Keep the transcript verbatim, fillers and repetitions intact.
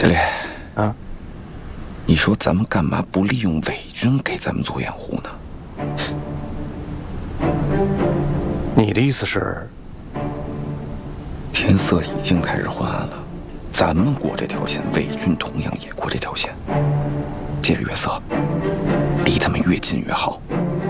教练， 啊， 你说咱们干嘛不利用伪军给咱们做掩护呢？ 你的意思是？ 天色已经开始昏暗了，咱们过这条线，伪军同样也过这条线。借着月色，离他们越近越好。